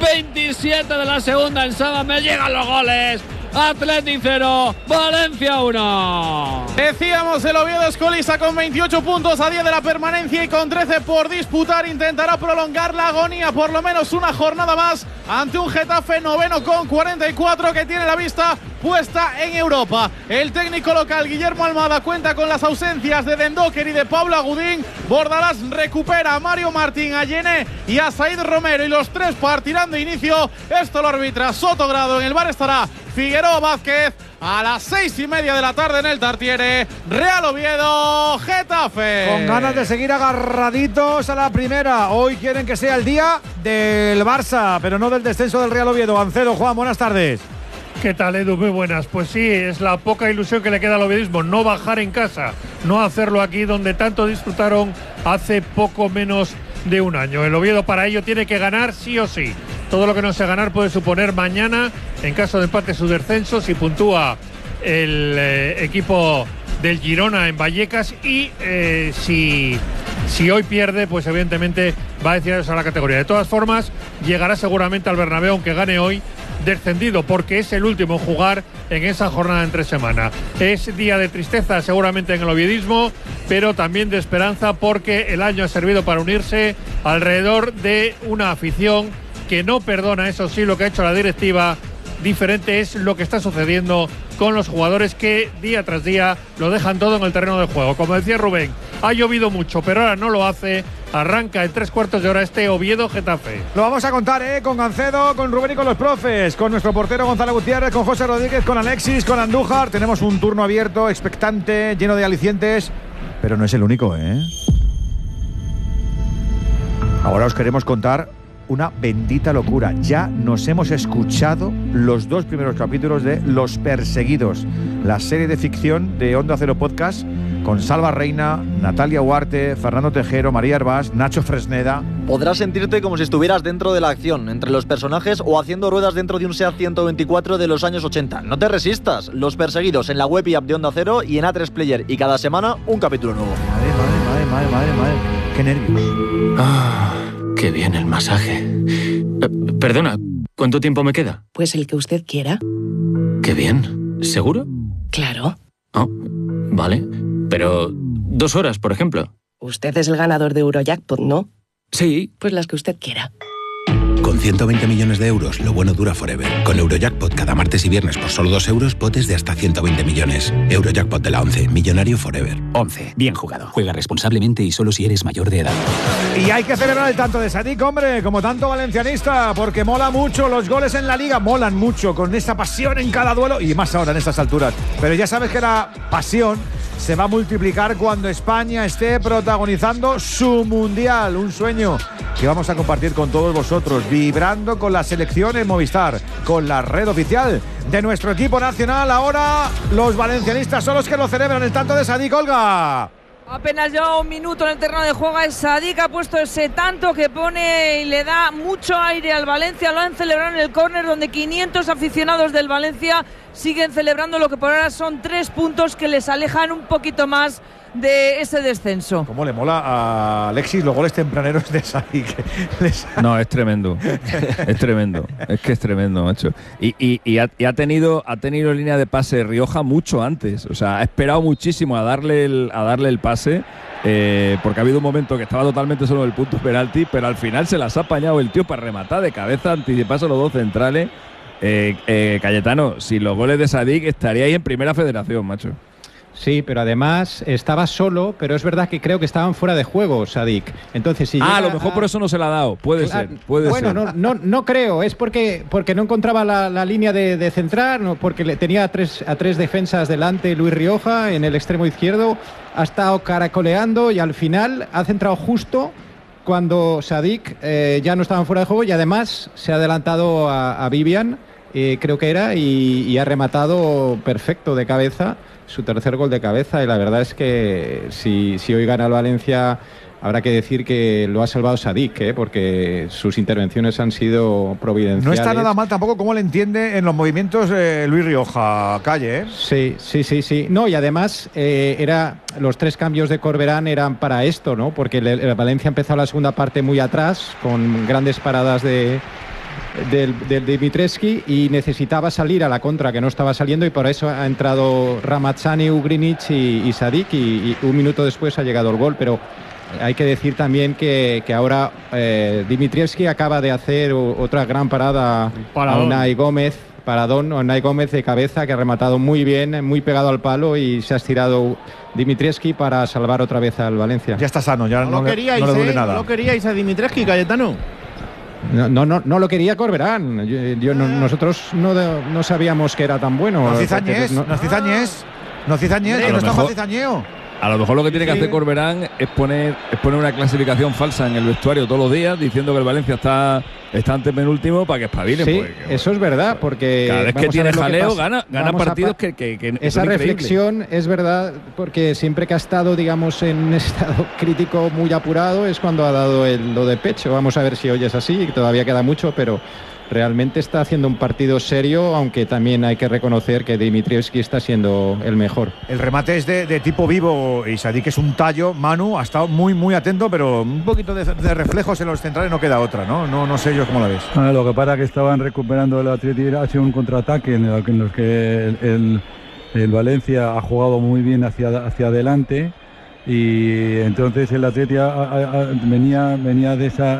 27 de la segunda en Sábame, llegan los goles. Atleti 0, Valencia 1. Decíamos, el Oviedo es colista con 28 puntos a 10 de la permanencia y con 13 por disputar. Intentará prolongar la agonía por lo menos una jornada más ante un Getafe noveno con 44 que tiene la vista puesta en Europa. El técnico local Guillermo Almada cuenta con las ausencias de Dendoker y de Pablo Agudín. Bordalás recupera a Mario Martín, a Yené y a Said Romero, y los tres partirán de inicio. Esto lo arbitra Sotogrado. En el bar estará Figueroa Vázquez. A las 6:30 de la tarde en el Tartiere, Real Oviedo, Getafe. Con ganas de seguir agarraditos a la primera. Hoy quieren que sea el día del Barça, pero no del descenso del Real Oviedo. Ancedo, Juan, buenas tardes. ¿Qué tal, Edu? Muy buenas. Pues sí, es la poca ilusión que le queda al oviedismo, no bajar en casa, no hacerlo aquí donde tanto disfrutaron hace poco menos de un año. El Oviedo para ello tiene que ganar sí o sí. Todo lo que no sea ganar puede suponer mañana, en caso de empate, su descenso si puntúa el equipo del Girona en Vallecas, y si hoy pierde, pues evidentemente va a decir eso a la categoría. De todas formas, llegará seguramente al Bernabéu, aunque gane hoy, descendido, porque es el último en jugar en esa jornada entre semana. Es día de tristeza seguramente en el oviedismo, pero también de esperanza, porque el año ha servido para unirse alrededor de una afición que no perdona, eso sí, lo que ha hecho la directiva. Diferente es lo que está sucediendo con los jugadores, que día tras día lo dejan todo en el terreno de juego. Como decía Rubén, ha llovido mucho, pero ahora no lo hace. Arranca en 3/4 de hora este Oviedo-Getafe. Lo vamos a contar, con Gancedo, con Rubén y con los profes, con nuestro portero Gonzalo Gutiérrez, con José Rodríguez, con Alexis, con Andújar. Tenemos un turno abierto, expectante, lleno de alicientes, pero no es el único, Ahora os queremos contar una bendita locura. Ya nos hemos escuchado los 2 primeros capítulos de Los Perseguidos, la serie de ficción de Onda Cero Podcast, con Salva Reina, Natalia Huarte, Fernando Tejero, María Hervás, Nacho Fresneda. Podrás sentirte como si estuvieras dentro de la acción, entre los personajes, o haciendo ruedas dentro de un SEAT 124 de los años 80. No te resistas. Los Perseguidos en la web y app de Onda Cero y en A3 Player, y cada semana un capítulo nuevo. Madre. Qué nervios. Qué bien el masaje. Perdona, ¿cuánto tiempo me queda? Pues el que usted quiera. Qué bien. ¿Seguro? Claro. Oh, vale. Pero 2 horas, por ejemplo. Usted es el ganador de Eurojackpot, ¿no? Sí. Pues las que usted quiera. Con 120 millones de euros, lo bueno dura forever. Con Eurojackpot, cada martes y viernes por solo 2 euros, potes de hasta 120 millones. Eurojackpot de la 11, millonario forever. 11, bien jugado. Juega responsablemente y solo si eres mayor de edad. Y hay que celebrar el tanto de Sadik, hombre, como tanto valencianista, porque mola mucho, los goles en la Liga molan mucho, con esta pasión en cada duelo, y más ahora en estas alturas. Pero ya sabes que la pasión se va a multiplicar cuando España esté protagonizando su Mundial, un sueño que vamos a compartir con todos vosotros, vibrando con la selección en Movistar, con la red oficial de nuestro equipo nacional. Ahora los valencianistas son los que lo celebran, el tanto de Sadik. Olga. Apenas lleva un minuto en el terreno de juego. Sadik ha puesto ese tanto que pone y le da mucho aire al Valencia. Lo han celebrado en el córner, donde 500 aficionados del Valencia siguen celebrando lo que por ahora son 3 puntos que les alejan un poquito más de ese descenso. ¿Cómo le mola a Alexis los goles tempraneros de Sadik? No, es tremendo. Es tremendo. Es que es tremendo, macho. Y ha tenido línea de pase Rioja mucho antes. O sea, ha esperado muchísimo a darle el pase. Porque ha habido un momento que estaba totalmente solo del punto penalti, pero al final se las ha apañado el tío para rematar de cabeza, antipaso los 2 centrales. Cayetano, sin los goles de Sadik estaría ahí en Primera Federación, macho. Sí, pero además estaba solo, pero es verdad que creo que estaban fuera de juego, Sadik. Entonces, si a lo mejor por eso no se la ha dado. Puede ser. Bueno, no creo. Es porque no encontraba la línea de centrar, no, porque tenía a tres defensas delante Luis Rioja en el extremo izquierdo. Ha estado caracoleando y al final ha centrado justo cuando Sadik ya no estaban fuera de juego, y además se ha adelantado a Vivian, creo que era, y ha rematado perfecto de cabeza. Su tercer gol de cabeza, y la verdad es que si hoy gana el Valencia, habrá que decir que lo ha salvado Sadik, porque sus intervenciones han sido providenciales. No está nada mal tampoco como le entiende en los movimientos Luis Rioja, Calle. Sí. No, y además los 3 cambios de Corberán eran para esto, ¿no? Porque el Valencia empezó la segunda parte muy atrás, con grandes paradas de del Dimitrescu y necesitaba salir a la contra, que no estaba saliendo, y por eso ha entrado Ramazzani, Ugrinic y Sadik, y un minuto después ha llegado el gol. Pero hay que decir también que ahora Dimitrievski acaba de hacer otra gran parada a Unai Gómez. Paradón, Unai Gómez de cabeza, que ha rematado muy bien, muy pegado al palo, y se ha estirado Dimitrievski para salvar otra vez al Valencia. Ya está sano, ya no le duele nada. No lo queríais a Dimitrievski, Cayetano. No lo quería Corberán. Nosotros no sabíamos que era tan bueno. No cizañes, que no está para cizañeo. A lo mejor lo que tiene que hacer Corberán es poner una clasificación falsa en el vestuario todos los días, diciendo que el Valencia está antepenúltimo para que espabilen. Sí, eso es verdad, porque cada vez que tiene jaleo gana partidos que esa reflexión es verdad, porque siempre que ha estado, digamos, en un estado crítico muy apurado es cuando ha dado lo de pecho. Vamos a ver si hoy es así, todavía queda mucho, pero realmente está haciendo un partido serio, aunque también hay que reconocer que Dimitrievski está siendo el mejor. El remate es de tipo vivo, y Sadik es un tallo. Manu ha estado muy atento, pero un poquito de reflejos en los centrales no queda otra, ¿no? No sé yo cómo lo ves. Lo que pasa es que estaban recuperando el Atleti, ha sido un contraataque en los que el Valencia ha jugado muy bien hacia adelante. Y entonces el Atleti venía de esa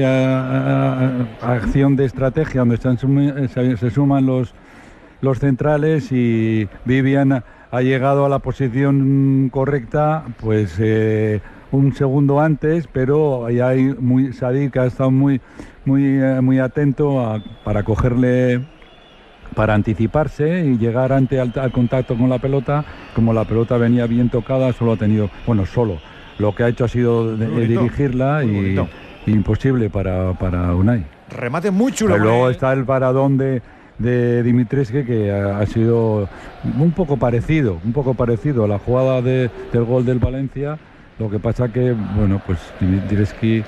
acción de estrategia donde se suman los centrales, y Vivian ha llegado a la posición correcta pues un segundo antes, pero ya hay Sadik ha estado muy atento para cogerle, para anticiparse y llegar al contacto con la pelota. Como la pelota venía bien tocada, lo que ha hecho ha sido dirigirla, y imposible para Unai. Remate muy chulo. Pero luego está el paradón de Dimitrescu, que ha sido un poco parecido a la jugada del gol del Valencia. Lo que pasa que, Dimitrescu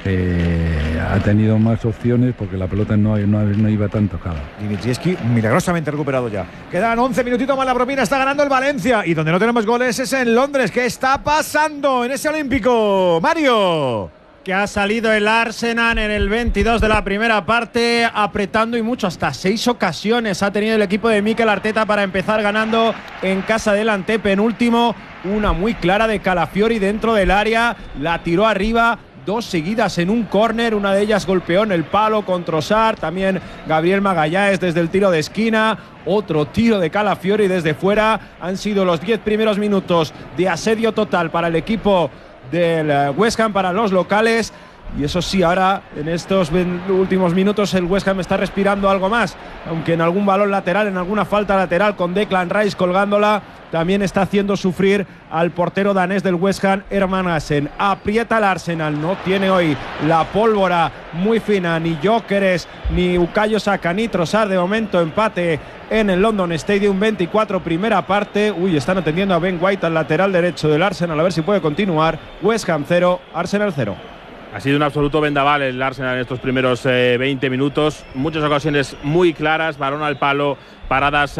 ha tenido más opciones porque la pelota no iba tan tocada. Dimitrievski milagrosamente recuperado ya. Quedan 11 minutitos más, la propina, está ganando el Valencia, y donde no tenemos goles es en Londres. ¿Qué está pasando en ese Olímpico, Mario? Que ha salido el Arsenal en el 22 de la primera parte, apretando y mucho, hasta 6 ocasiones ha tenido el equipo de Mikel Arteta para empezar ganando en casa del antepenúltimo. Una muy clara de Calafiori dentro del área, la tiró arriba. 2 seguidas en un córner, una de ellas golpeó en el palo con Trossard, también Gabriel Magalhães desde el tiro de esquina, otro tiro de Calafiori desde fuera. Han sido los 10 primeros minutos de asedio total para el equipo del West Ham, para los locales. Y eso sí, ahora en estos últimos minutos el West Ham está respirando algo más, aunque en algún balón lateral, en alguna falta lateral con Declan Rice colgándola, también está haciendo sufrir al portero danés del West Ham, Hermann Asen. Aprieta el Arsenal, no tiene hoy la pólvora muy fina, ni Gyökeres, ni Bukayo Saka, ni Trossard. De momento empate en el London Stadium, 24 primera parte. Están atendiendo a Ben White, al lateral derecho del Arsenal, a ver si puede continuar. West Ham 0, Arsenal 0. Ha sido un absoluto vendaval el Arsenal en estos primeros 20 minutos. Muchas ocasiones muy claras, balón al palo, paradas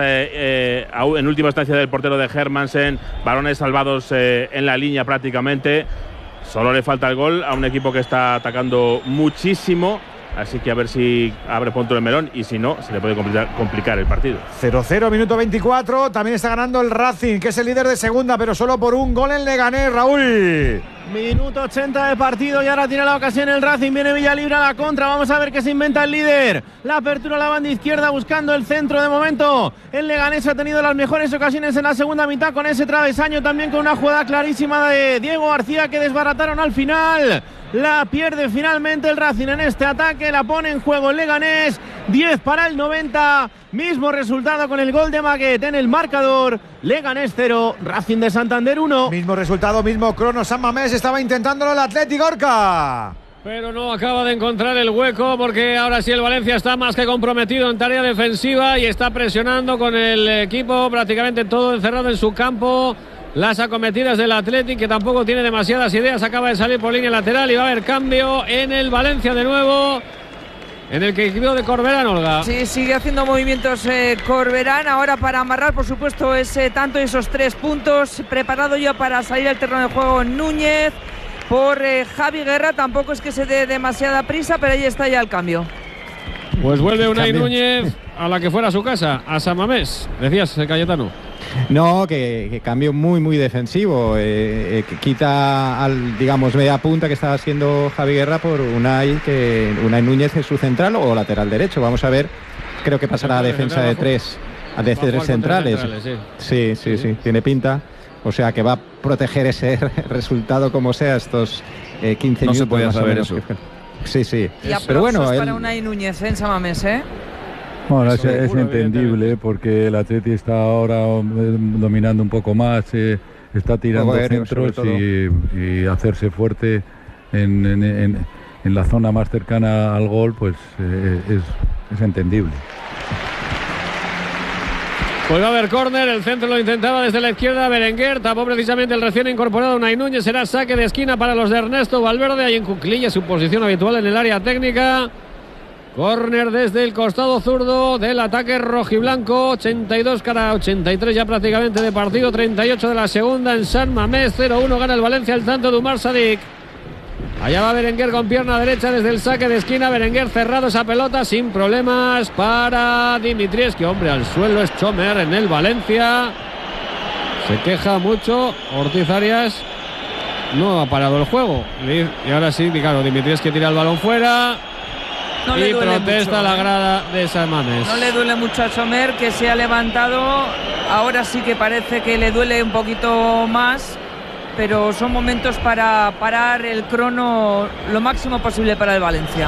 en última instancia del portero de Hermansen, balones salvados en la línea prácticamente. Solo le falta el gol a un equipo que está atacando muchísimo. Así que a ver si abre pronto el melón, y si no, se le puede complicar el partido. 0-0, minuto 24. También está ganando el Racing, que es el líder de segunda, pero solo por un gol en Leganés, Raúl. Minuto 80 de partido y ahora tiene la ocasión el Racing. Viene Villalibre a la contra. Vamos a ver qué se inventa el líder. La apertura a la banda izquierda buscando el centro de momento. El Leganés ha tenido las mejores ocasiones en la segunda mitad con ese travesaño, también con una jugada clarísima de Diego García que desbarataron al final. La pierde finalmente el Racing en este ataque, la pone en juego el Leganés. 10 para el 90, mismo resultado con el gol de Maguet en el marcador. Leganés 0, Racing de Santander 1. Mismo resultado, mismo crono. San Mamés estaba intentándolo el Athletic, Gorka, pero no acaba de encontrar el hueco, porque ahora sí el Valencia está más que comprometido en tarea defensiva y está presionando con el equipo prácticamente todo encerrado en su campo. Las acometidas del Athletic, que tampoco tiene demasiadas ideas, acaba de salir por línea lateral y va a haber cambio en el Valencia de nuevo, en el equipo de Corberán, Olga. Sí, sigue haciendo movimientos Corberán, ahora para amarrar, por supuesto, ese tanto y esos 3 puntos. Preparado ya para salir al terreno de juego Núñez por Javi Guerra. Tampoco es que se dé demasiada prisa, pero ahí está ya el cambio. Pues vuelve Unai Núñez a la que fuera a su casa, a San Mamés. Decías, Cayetano. No, que cambio muy defensivo. Que quita al, digamos, media punta que estaba haciendo Javi Guerra por Unai Núñez es su central o lateral derecho. Vamos a ver, creo que pasará a defensa de tres centrales. Sí, tiene pinta. O sea que va a proteger ese resultado como sea estos 15 minutos. No se podía saber eso. Sí. Pero bueno, para Unai Núñez en San Mamés, ¿eh? Bueno, es entendible porque el Atleti está ahora dominando un poco más, está tirando centros y hacerse fuerte en la zona más cercana al gol, pues es entendible. Pues va a haber córner, el centro lo intentaba desde la izquierda Berenguer, tapó precisamente el recién incorporado Unai Núñez, será saque de esquina para los de Ernesto Valverde, ahí en cuclillas, su posición habitual en el área técnica. Córner desde el costado zurdo del ataque rojiblanco, 82 cara 83 ya prácticamente de partido, 38 de la segunda en San Mamés, 0-1 gana el Valencia el tanto de Umar Sadik. Allá va Berenguer con pierna derecha desde el saque de esquina, Berenguer cerrado esa pelota sin problemas para Dimitrievski, hombre al suelo es Chomer en el Valencia, se queja mucho Ortiz Arias, no ha parado el juego y ahora sí, claro, Dimitrievski tira el balón fuera. No le duele protesta mucho, la grada de San Mamés. No le duele mucho a Chomer, que se ha levantado. Ahora sí que parece que le duele un poquito más, pero son momentos para parar el crono lo máximo posible para el Valencia.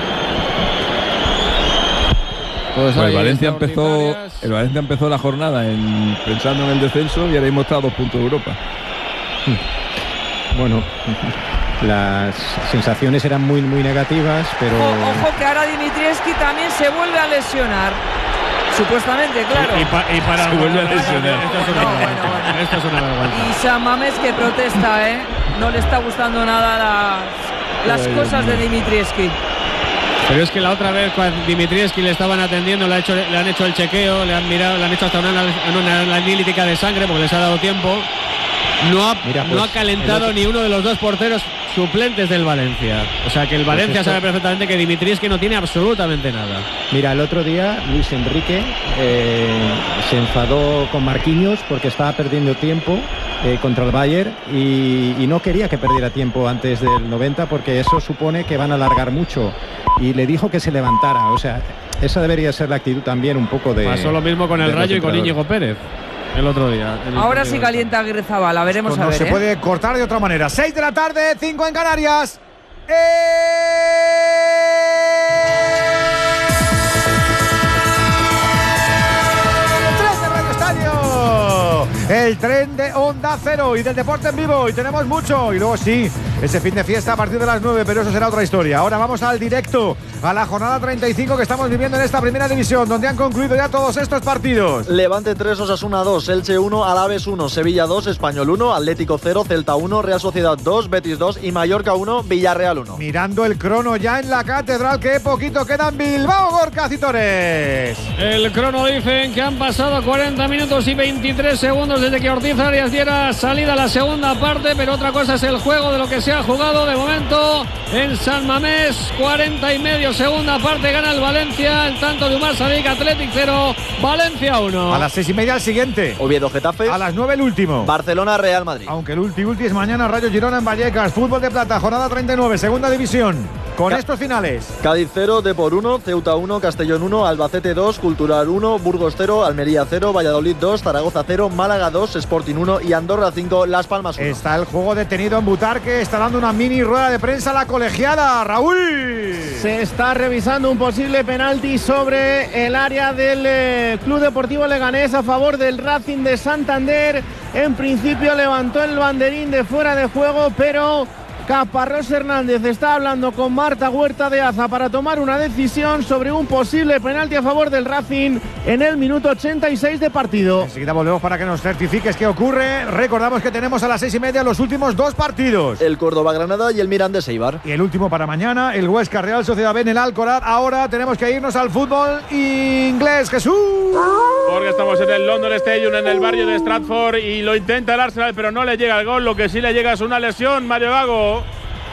Pues el Valencia empezó la jornada pensando en el descenso y ahora mismo está a 2 puntos de Europa. Bueno, las sensaciones eran muy negativas, pero... Ojo que ahora Dimitrievski también se vuelve a lesionar. Supuestamente, claro. Y para se vuelve a lesionar. Esto es una vergüenza. Y San Mamés que protesta, no le está gustando nada las cosas de Dimitrievski. Pero es que la otra vez cuando Dimitrievski le estaban atendiendo, le han hecho el chequeo, le han mirado, le han hecho hasta una analítica de sangre porque les ha dado tiempo. No ha calentado ni uno de los dos porteros suplentes del Valencia. O sea que el Valencia sabe perfectamente que Dimitrievski no tiene absolutamente nada. Mira, el otro día Luis Enrique se enfadó con Marquinhos porque estaba perdiendo tiempo contra el Bayern y no quería que perdiera tiempo antes del 90 porque eso supone que van a alargar mucho. Y le dijo que se levantara. O sea, esa debería ser la actitud también un poco de... Pasó lo mismo con el Rayo y con Íñigo Pérez. El otro día. Ahora sí calienta Aguirre Zabala, veremos a ver. No se puede cortar de otra manera. 6 de la tarde, 5 en Canarias. ¡Tren de Radio Estadio! El tren de Onda Cero y del deporte en vivo. Y tenemos mucho. Y luego sí, ese fin de fiesta a partir de las 9, pero eso será otra historia. Ahora vamos al directo, a la jornada 35 que estamos viviendo en esta primera división, donde han concluido ya todos estos partidos. Levante 3, Osasuna 2, Elche 1, Alavés 1, Sevilla 2, Español 1, Atlético 0, Celta 1, Real Sociedad 2, Betis 2 y Mallorca 1, Villarreal 1. Mirando el crono ya en la catedral, que poquito queda en Bilbao, Gorka Citores. El crono dicen que han pasado 40 minutos y 23 segundos desde que Ortiz Arias diera salida a la segunda parte, pero otra cosa es el juego de lo que se ha jugado de momento en San Mamés. 40 y medio, segunda parte, gana el Valencia, el tanto de Umar Sadik, Athletic 0, Valencia 1. A las 6:30 el siguiente. Oviedo Getafe. A las 9 el último. Barcelona Real Madrid. Aunque el último es mañana, Rayo Girona en Vallecas. Fútbol de plata, jornada 39, segunda división. Con estos finales: Cádiz 0, Depor 1, Ceuta 1, Castellón 1, Albacete 2, Cultural 1, Burgos 0, Almería 0, Valladolid 2, Zaragoza 0, Málaga 2, Sporting 1 y Andorra 5, Las Palmas 1. Está el juego detenido en Butarque, está dando una mini rueda de prensa a la colegiada. Raúl. Se está revisando un posible penalti sobre el área del Club Deportivo Leganés a favor del Racing de Santander. En principio levantó el banderín de fuera de juego, pero Caparrós Hernández está hablando con Marta Huerta de Aza para tomar una decisión sobre un posible penalti a favor del Racing en el minuto 86 de partido. Enseguida volvemos para que nos certifiques qué ocurre. Recordamos que tenemos a las 6:30 los últimos dos partidos: el Córdoba-Granada y el Mirandés Eibar. Y el último para mañana, el Huesca Real Sociedad B en el Alcoraz. Ahora tenemos que irnos al fútbol inglés, Jesús. Porque estamos en el London Stadium, en el barrio de Stratford, y lo intenta el Arsenal, pero no le llega el gol. Lo que sí le llega es una lesión, Mario Gago.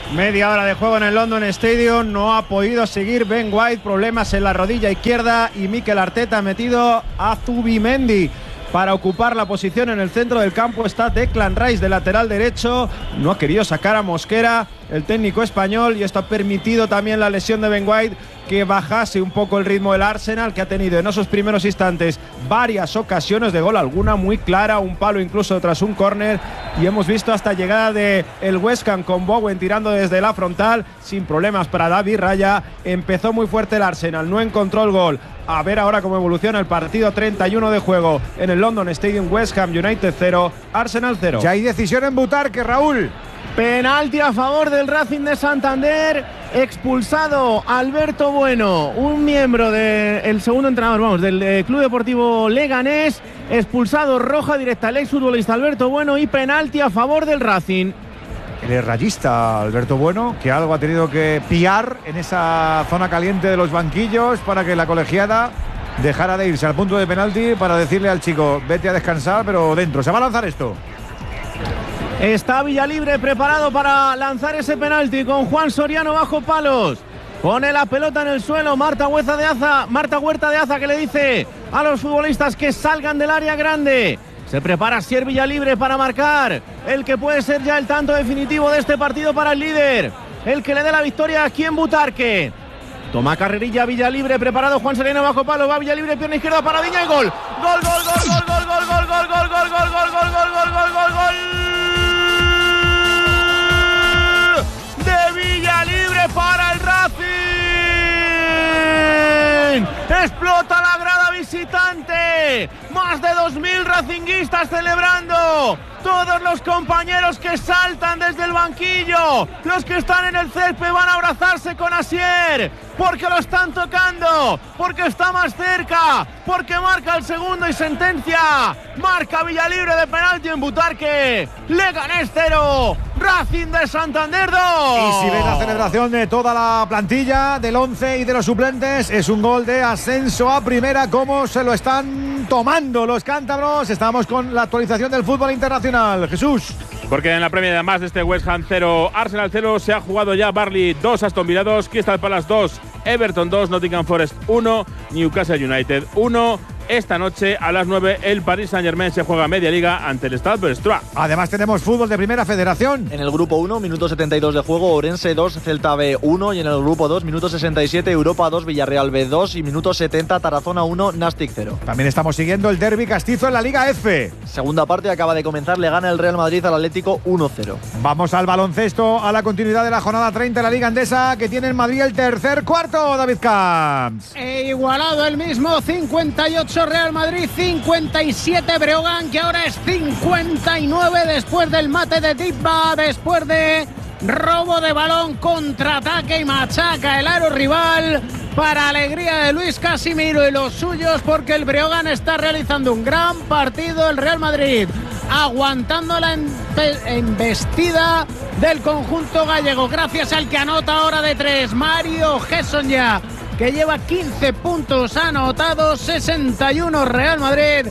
Media hora de juego en el London Stadium, no ha podido seguir Ben White, problemas en la rodilla izquierda, y Mikel Arteta ha metido a Zubimendi para ocupar la posición en el centro del campo. Está Declan Rice de lateral derecho, no ha querido sacar a Mosquera el técnico español, y esto ha permitido también la lesión de Ben White, que bajase un poco el ritmo del Arsenal, que ha tenido en esos primeros instantes varias ocasiones de gol, alguna muy clara, un palo incluso tras un córner, y hemos visto hasta llegada de el West Ham con Bowen tirando desde la frontal sin problemas para David Raya. Empezó muy fuerte el Arsenal, no encontró el gol. A ver ahora cómo evoluciona el partido. 31 de juego en el London Stadium. West Ham United 0, Arsenal 0. Ya hay decisión en Butarque, Raúl. Penalti a favor del Racing de Santander. Expulsado Alberto Bueno, un miembro del segundo entrenador, del Club Deportivo Leganés. Expulsado, roja directa al exfutbolista Alberto Bueno, y penalti a favor del Racing. El rayista Alberto Bueno, que algo ha tenido que piar en esa zona caliente de los banquillos para que la colegiada dejara de irse al punto de penalti, para decirle al chico, vete a descansar, pero dentro. Se va a lanzar esto. Está Villalibre preparado para lanzar ese penalti, con Juan Soriano bajo palos. Pone la pelota en el suelo Marta Huerta de Aza, que le dice a los futbolistas que salgan del área grande. Se prepara Sier Villalibre para marcar el que puede ser ya el tanto definitivo de este partido para el líder, el que le dé la victoria aquí en Butarque. Toma carrerilla Villalibre, preparado Juan Soriano bajo palo, va Villalibre, pierna izquierda, paradilla y gol. Gol, gol, gol, gol, gol, gol, gol, gol, gol, gol, gol, gol, gol, gol, gol, gol, gol, gol. De Villalibre para el Racing. Explota la grada visitante. Más de 2.000 racinguistas celebrando. Todos los compañeros que saltan desde el banquillo, los que están en el césped, van a abrazarse con Asier, porque lo están tocando, porque está más cerca, porque marca el segundo y sentencia. Marca Villalibre de penalti en Butarque. Leganés 0, Racing de Santander 2. Y si ves la celebración de toda la plantilla, del 11 y de los suplentes, es un gol de ascenso a primera. Cómo se lo están tomando los cántabros. Estamos con la actualización del fútbol internacional. Jesús. Porque en la Premier, además de este West Ham 0, Arsenal 0, se ha jugado ya Burnley 2, Aston Villa 2, Crystal Palace 2, Everton 2, Nottingham Forest 1, Newcastle United 1. Esta noche a las 9 el Paris Saint-Germain se juega media liga ante el Stade Brestois. Además tenemos fútbol de primera federación. En el grupo 1, minuto 72 de juego, Orense 2, Celta B 1. Y en el grupo 2, minuto 67, Europa 2, Villarreal B 2. Y minuto 70, Tarazona 1, Nastic 0. También estamos siguiendo el derbi castizo en la Liga F. Segunda parte acaba de comenzar, le gana el Real Madrid al Atlético 1-0. Vamos al baloncesto, a la continuidad de la jornada 30 de la Liga Endesa, que tiene en Madrid el tercer cuarto, David Camps. Igualado el mismo, 58 Real Madrid, 57 Breogán, que ahora es 59 después del mate de Dipa, después de robo de balón, contraataque y machaca el aro rival, para alegría de Luis Casimiro y los suyos, porque el Breogán está realizando un gran partido. El Real Madrid aguantando la embestida del conjunto gallego, gracias al que anota ahora de 3 Mario Gesson, ya que lleva 15 puntos anotados. 61 Real Madrid,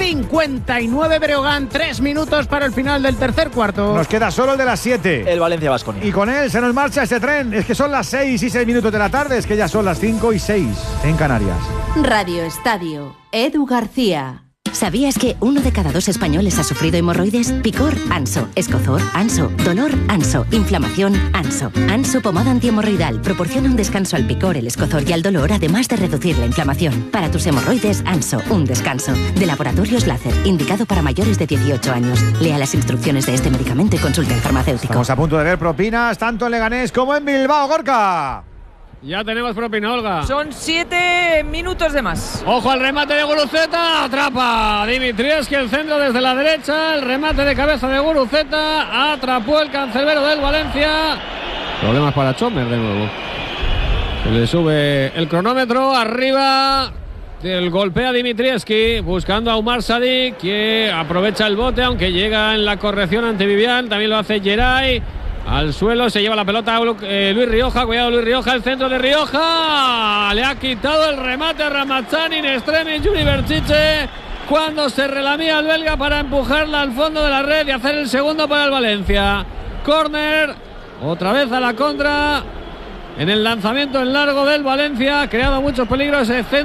59 Breogán. 3 minutos para el final del tercer cuarto. Nos queda solo el de las 7. El Valencia-Baskonia. Y con él se nos marcha este tren. Es que son las 6 y 6 minutos de la tarde. Es que ya son las 5 y 6 en Canarias. Radio Estadio, Edu García. ¿Sabías que 1 de cada 2 españoles ha sufrido hemorroides? Picor, Anso. Escozor, Anso. Dolor, Anso. Inflamación, Anso. Anso pomada antihemorroidal proporciona un descanso al picor, el escozor y al dolor, además de reducir la inflamación. Para tus hemorroides, Anso, un descanso. De Laboratorios Láser, indicado para mayores de 18 años. Lea las instrucciones de este medicamento y consulte al farmacéutico. Estamos a punto de ver propinas tanto en Leganés como en Bilbao, Gorka. Ya tenemos propina, Olga. Son 7 minutos de más. Ojo al remate de Guruceta. Atrapa Dimitrievski, el centro desde la derecha. El remate de cabeza de Guruceta. Atrapó el cancerbero del Valencia. Problemas para Chomer de nuevo. Se le sube el cronómetro. Arriba del golpea Dimitrievski, buscando a Umar Sadik, que aprovecha el bote, aunque llega en la corrección ante Vivian. También lo hace Geray. Al suelo se lleva la pelota Luis Rioja. Cuidado Luis Rioja, el centro de Rioja. Le ha quitado el remate a Ramazzani in extremis Juni Berchiche, cuando se relamía el belga para empujarla al fondo de la red y hacer el segundo para el Valencia. Córner Otra vez a la contra en el lanzamiento en largo del Valencia. Ha creado muchos peligros.